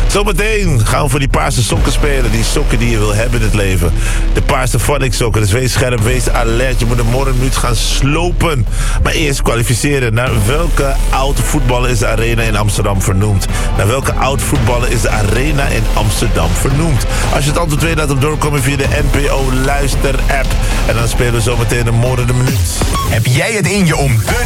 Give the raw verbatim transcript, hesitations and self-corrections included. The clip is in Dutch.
Zometeen gaan we voor die paarse sokken spelen. Die sokken die je wil hebben in het leven. De paarse Phonics sokken. Dus wees scherp, wees alert. Je moet een morgenmuut gaan slopen. Maar eerst kwalificeren. Naar welke oud voetballer is de arena in Amsterdam vernoemd? Naar welke oud voetballer is de arena in Amsterdam vernoemd? Als je het antwoord weet, laat hem doorkomen via de N P O Luister app. En dan spelen we zometeen een morgen de minuut. Heb jij het in je om de